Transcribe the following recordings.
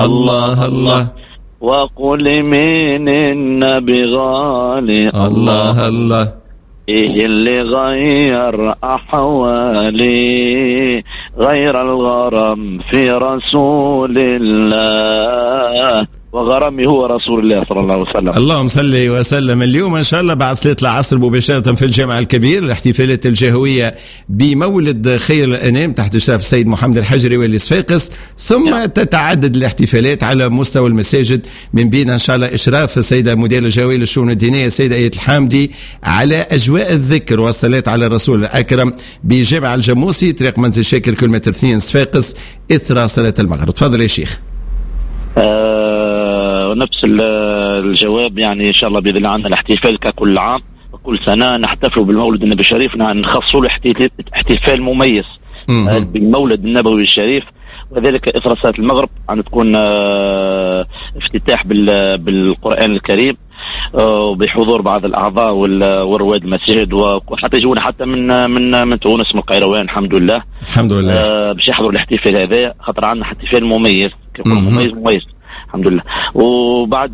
الله الله. وقل من النبي غالي الله الله. إيه اللي غير أحوالي غير الغرام في رسول الله، وغرامي هو رسول الله صلى الله عليه وسلم. اللهم صل وسلم. اليوم إن شاء الله بعد صلاة العصر مباشرة في الجامع الكبير الاحتفالات الجهوية بمولد خير الأنام تحت إشراف السيد محمد الحجري واللي صفاقس، ثم تتعدد الاحتفالات على مستوى المساجد، من بين إن شاء الله إشراف السيدة مدير الجوية للشؤون الدينية السيدة آية الحامدي على أجواء الذكر والصلاة على الرسول الأكرم بجامع الجموسي طريق منزل شاكر كيلومتر 2 صفاقس إثر صلاة المغرب. تفضل يا شيخ. نفس الجواب، يعني إن شاء الله بإذن الله عندنا الاحتفال ككل عام وكل سنة نحتفل بالمولد النبي الشريف، نخصص له احتفال مميز بالمولد النبوي الشريف، وذلك إثر صلاة المغرب أن تكون افتتاح بالقرآن الكريم وبحضور بعض الأعضاء والرواد المساجد، وحتى يجونا حتى من تونس من القيروان الحمد لله باش يحضروا الاحتفال هذا، خاطر عندنا احتفال مميز مميز الحمد لله. وبعد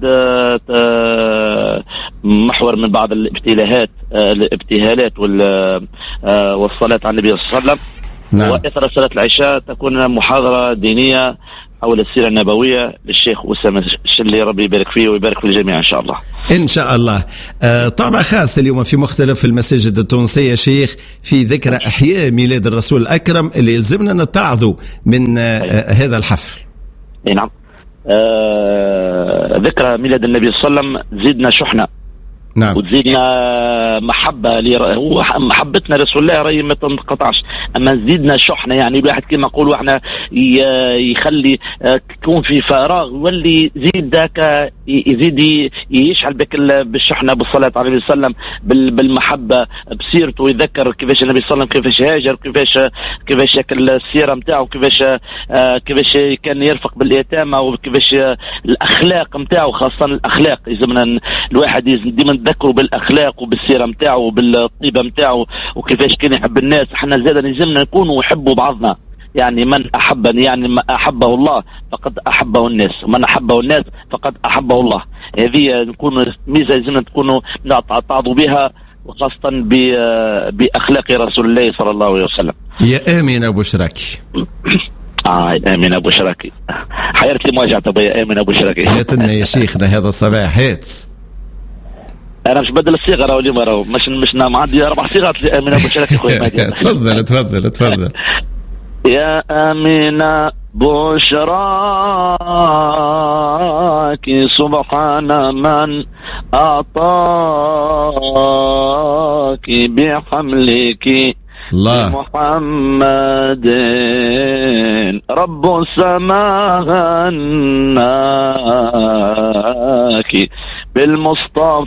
محور من بعض الابتهالات والصلاة على النبي صلى الله عليه وسلم. نعم. وإثر صلاة العشاء تكون محاضرة دينية حول السيرة النبوية للشيخ أسامة الشلي، ربي يبارك فيه ويبارك في الجميع إن شاء الله. إن شاء الله. طابع خاص اليوم في مختلف المساجد التونسية شيخ في ذكرى إحياء ميلاد الرسول الأكرم اللي يلزمنا نتعظوا من هذا الحفل. نعم. ذكرى ميلاد النبي صلى الله عليه وسلم زيدنا شحنة. نعم. وتزيدنا محبة محبتنا رسول الله راهي ما تنقطعش، أما زيدنا شحنة يعني الواحد كما نقولوا احنا يخلي يكون في فراغ واللي يزيد ذاك يزيد يشعل بك بالشحنة بالصلاة على النبي صلى الله عليه وسلم بالمحبة بسيرته، ويذكر كيفاش النبي صلى الله عليه وسلم كيفاش هاجر، كيفاش شكل السيرة نتاعو، كيفاش كان يرفق باليتامى، وكيفاش الأخلاق نتاعو، خاصة الأخلاق يلزمنا الواحد ديما نذكروا بالاخلاق وبالسيره نتاعو وبالطيبه نتاعو وكيفاش كان يحب الناس. احنا زاد لازمنا نكونوا نحبوا بعضنا، يعني من احبني يعني ما احبه الله فقد احبه الناس، ومن احبه الناس فقد احبه الله. هذه نكون ميزه لازمنا تكونوا نتعاطوا بها، وخاصه باخلاق رسول الله صلى الله عليه وسلم. يا امين ابو شراكي. امين ابو شراكي، حيرت لي مواجهه يا امين ابو شراكي. هاتنا يا شيخنا هذا الصباح هات. انا مش بدل الصيغه راهو اليوم راهو مش نام عندي 4 صيغات لامين ابو شراكي خويا مهدي. تفضل. يا امين بشراكي سبحان من اعطاك بحملك محمد رب السماء هناك بالمصطفى